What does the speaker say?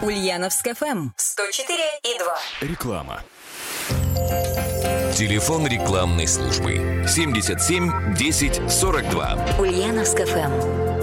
Ульяновск ФМ 104,2. Реклама. Телефон рекламной службы 77 10 42. Ульяновск ФМ.